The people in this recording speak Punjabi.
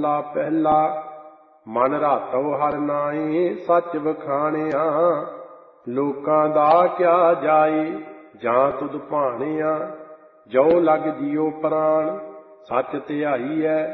ਮਹੱਲਾ ਪਹਿਲਾ। ਮਨ ਰਾਤਉ ਹਰਿ ਨਾਏ ਸੱਚ ਵਖਾਣਿਆ, ਲੋਕਾਂ ਦਾ ਕਿਆ ਜਾਏ ਜਾਂ ਤੁਧ ਭਾਣਿਆ। ਜੋ ਲਗ ਜਿਉ ਪ੍ਰਾਣ ਸੱਚ ਧਿਆਈਐ,